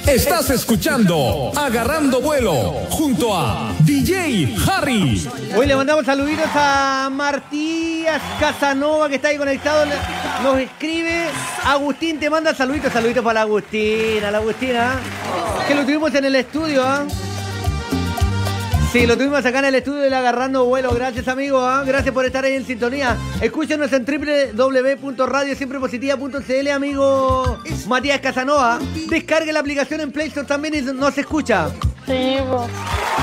Estás escuchando Agarrando Vuelo junto a DJ Harry. Hoy le mandamos saluditos a Martías Casanova, que está ahí conectado. Nos escribe. Agustín te manda saluditos para la Agustina, que lo tuvimos en el estudio, ¿ah? Sí, lo tuvimos acá en el estudio del Agarrando Vuelo. Gracias, amigo, ¿ah? Gracias por estar ahí en sintonía. Escúchenos en www.radiosiemprepositiva.cl, amigo Matías Casanova. Descargue la aplicación en Play Store también y nos escucha. Sí,